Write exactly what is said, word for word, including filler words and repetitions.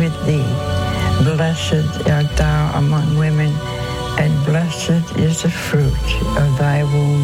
with thee. Blessed art thou among women, and blessed is the fruit of thy womb,